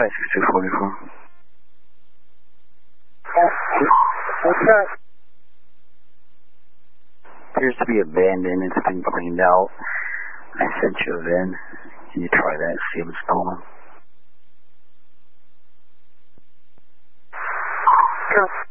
try 6244. What's that? Appears to be abandoned. It's been cleaned out. I sent you a VIN. Can you try that? See if it's stolen. Sure.